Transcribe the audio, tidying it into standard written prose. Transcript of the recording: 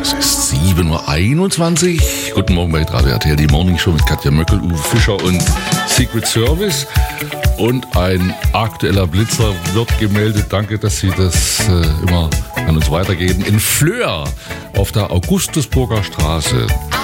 Es ist 7.21 Uhr. Guten Morgen bei Radio RTL, die Morning Show mit Katja Möckel, Uwe Fischer und Secret Service. Und ein aktueller Blitzer wird gemeldet. Danke, dass Sie das immer an uns weitergeben. In Flöhr auf der Augustusburger Straße